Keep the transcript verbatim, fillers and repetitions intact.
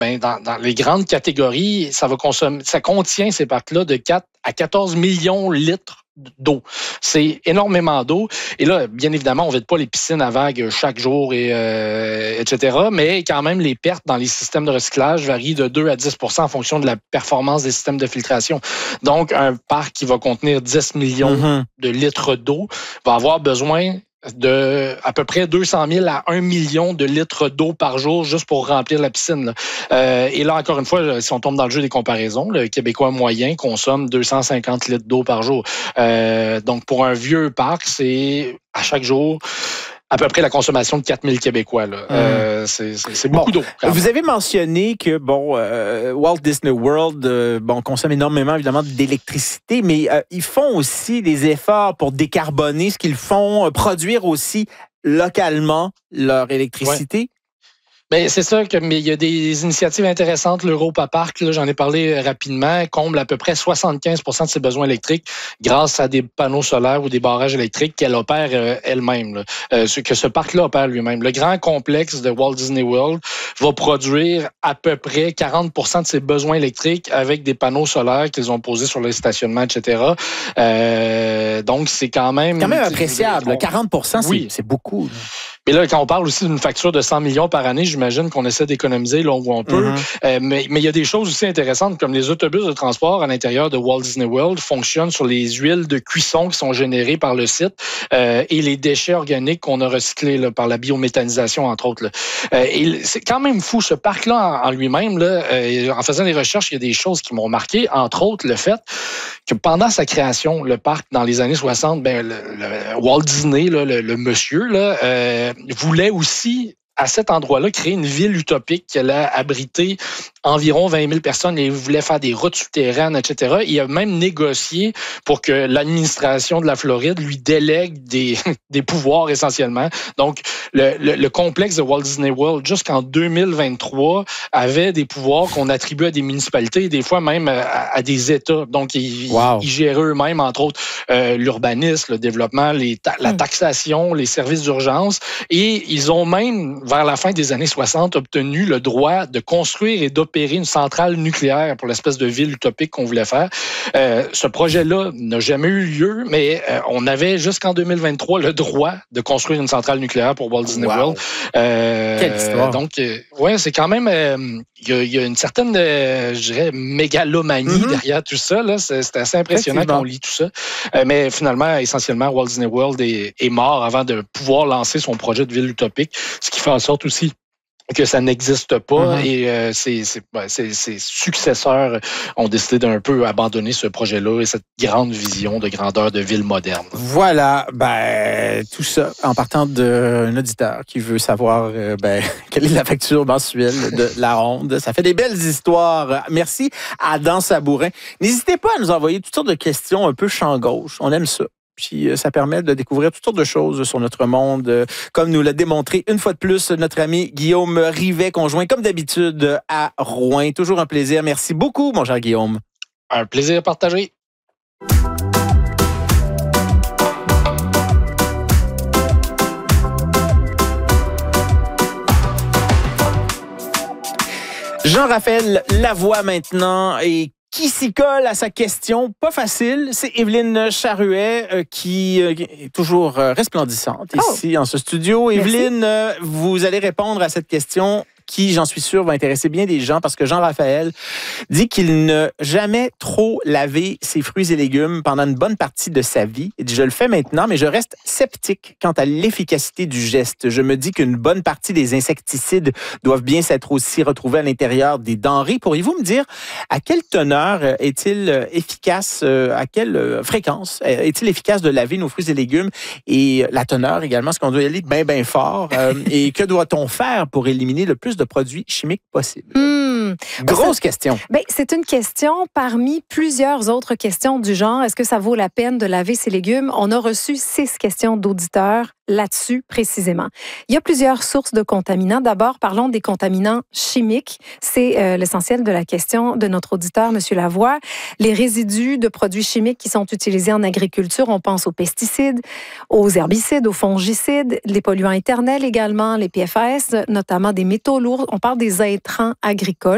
ben, dans, dans les grandes catégories, ça va consommer, ça contient ces parcs-là de quatre à quatorze millions de litres d'eau. C'est énormément d'eau. Et là, bien évidemment, on ne vide pas les piscines à vagues chaque jour, et, euh, et cetera. Mais quand même, les pertes dans les systèmes de recyclage varient de deux à dix pour cent en fonction de la performance des systèmes de filtration. Donc, un parc qui va contenir dix millions mm-hmm. de litres d'eau va avoir besoin de à peu près deux cent mille à un million de litres d'eau par jour juste pour remplir la piscine. Là. Euh, et là, encore une fois, si on tombe dans le jeu des comparaisons, le Québécois moyen consomme deux cent cinquante litres d'eau par jour. Euh, donc, pour un vieux parc, c'est à chaque jour à peu près la consommation de quatre mille Québécois. Là. Mmh. Euh, c'est, c'est, c'est beaucoup bon, d'eau. Vous avez mentionné que bon, euh, Walt Disney World euh, bon, consomme énormément, évidemment, d'électricité, mais euh, ils font aussi des efforts pour décarboner ce qu'ils font, euh, produire aussi localement leur électricité. Ouais. Bien, c'est ça, que, mais il y a des initiatives intéressantes. L'Europa Park, là, j'en ai parlé rapidement, comble à peu près soixante-quinze pour cent de ses besoins électriques grâce à des panneaux solaires ou des barrages électriques qu'elle opère euh, elle-même, là, euh, ce que ce parc-là opère lui-même. Le grand complexe de Walt Disney World va produire à peu près quarante pour cent de ses besoins électriques avec des panneaux solaires qu'ils ont posés sur les stationnements, et cetera. Euh, donc, c'est quand même... quand même appréciable. On... quarante pour cent, oui. c'est, c'est beaucoup. Là. Mais là, quand on parle aussi d'une facture de cent millions par année, j'imagine qu'on essaie d'économiser là où on peut. Mm-hmm. Euh, mais, mais il y a des choses aussi intéressantes, comme les autobus de transport à l'intérieur de Walt Disney World fonctionnent sur les huiles de cuisson qui sont générées par le site euh, et les déchets organiques qu'on a recyclés là, par la biométhanisation, entre autres. Là. Euh, et c'est quand même fou, ce parc-là en, en lui-même. Là, euh, en faisant des recherches, il y a des choses qui m'ont marqué, entre autres le fait que pendant sa création, le parc, dans les années soixante, ben, le, le Walt Disney, là, le, le monsieur, là, euh, voulait aussi, à cet endroit-là, créer une ville utopique qui allait abriter environ vingt mille personnes et il voulait faire des routes souterraines, et cetera. Il a même négocié pour que l'administration de la Floride lui délègue des, des pouvoirs essentiellement. Donc, le, le, le complexe de Walt Disney World, jusqu'en deux mille vingt-trois, avait des pouvoirs qu'on attribuait à des municipalités et des fois même à, à des États. Donc, ils, wow. ils géraient eux-mêmes, entre autres, euh, l'urbanisme, le développement, les ta- la taxation, les services d'urgence. Et ils ont même, vers la fin des années soixante, obtenu le droit de construire et d'opérer une centrale nucléaire pour l'espèce de ville utopique qu'on voulait faire. Euh, ce projet-là n'a jamais eu lieu, mais euh, on avait jusqu'en deux mille vingt-trois le droit de construire une centrale nucléaire pour Walt Disney wow. World. Euh, Quelle histoire. Donc, euh, ouais, c'est quand même... Il euh, y, y a une certaine, euh, je dirais, mégalomanie mm-hmm. derrière tout ça. Là. C'est, c'est assez impressionnant quand on lit tout ça. Euh, mais finalement, essentiellement, Walt Disney World est, est mort avant de pouvoir lancer son projet de ville utopique, ce qui fait en sorte aussi que ça n'existe pas mm-hmm. et euh, ses, ses, ses, ses successeurs ont décidé d'un peu abandonner ce projet-là et cette grande vision de grandeur de ville moderne. Voilà, ben tout ça en partant d'un auditeur qui veut savoir euh, ben, quelle est la facture mensuelle de la ronde. Ça fait des belles histoires. Merci à Adam Sabourin. N'hésitez pas à nous envoyer toutes sortes de questions un peu champ gauche. On aime ça. Puis ça permet de découvrir toutes sortes de choses sur notre monde, comme nous l'a démontré une fois de plus notre ami Guillaume Rivet, conjoint comme d'habitude à Rouen. Toujours un plaisir. Merci beaucoup, mon cher Guillaume. Un plaisir partagé. Jean-Raphaël Lavoie maintenant et qui s'y colle à sa question, pas facile, c'est Évelyne Charruet euh, qui, euh, est toujours euh, resplendissante oh. ici en ce studio. Merci. Évelyne, euh, vous allez répondre à cette question qui, j'en suis sûr, va intéresser bien des gens parce que Jean-Raphaël dit qu'il n'a jamais trop lavé ses fruits et légumes pendant une bonne partie de sa vie. Il dit, je le fais maintenant, mais je reste sceptique quant à l'efficacité du geste. Je me dis qu'une bonne partie des insecticides doivent bien s'être aussi retrouvés à l'intérieur des denrées. Pourriez-vous me dire à quelle teneur est-il efficace, à quelle fréquence est-il efficace de laver nos fruits et légumes et la teneur également, est-ce qu'on doit y aller bien, bien fort et que doit-on faire pour éliminer le plus de produits chimiques possibles? Mmh. Grosse ça, question. Ben, c'est une question parmi plusieurs autres questions du genre. Est-ce que ça vaut la peine de laver ses légumes? On a reçu six questions d'auditeurs là-dessus précisément. Il y a plusieurs sources de contaminants. D'abord, parlons des contaminants chimiques. C'est euh, l'essentiel de la question de notre auditeur, M. Lavoie. Les résidus de produits chimiques qui sont utilisés en agriculture, on pense aux pesticides, aux herbicides, aux fongicides, les polluants éternels également, les P F A S, notamment des métaux lourds. On parle des intrants agricoles.